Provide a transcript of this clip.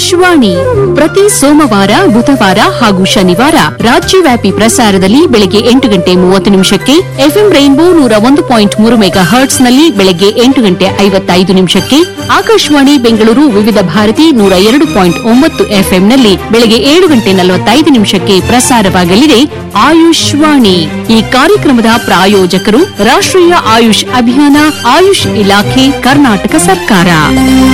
ಆಯುಷ್ವಾಣಿ ಪ್ರತಿ ಸೋಮವಾರ, ಬುಧವಾರ ಹಾಗೂ ಶನಿವಾರ ರಾಜ್ಯವ್ಯಾಪಿ ಪ್ರಸಾರದಲ್ಲಿ ಬೆಳಗ್ಗೆ 8:30 ಎಫ್ಎಂ ರೈನ್ಬೋ 101.3 ಮೆಗಾಹರ್ಟ್ಸ್ನಲ್ಲಿ ಬೆಳಗ್ಗೆ 8:55 ಆಕಾಶವಾಣಿ ಬೆಂಗಳೂರು ವಿವಿಧ ಭಾರತಿ 102.9 ಎಫ್ಎಂನಲ್ಲಿ ಬೆಳಗ್ಗೆ 7:45 ಪ್ರಸಾರವಾಗಲಿದೆ ಆಯುಷ್ವಾಣಿ. ಈ ಕಾರ್ಯಕ್ರಮದ ಪ್ರಾಯೋಜಕರು ರಾಷ್ಟ್ರೀಯ ಆಯುಷ್ ಅಭಿಯಾನ, ಆಯುಷ್ ಇಲಾಖೆ, ಕರ್ನಾಟಕ ಸರ್ಕಾರ.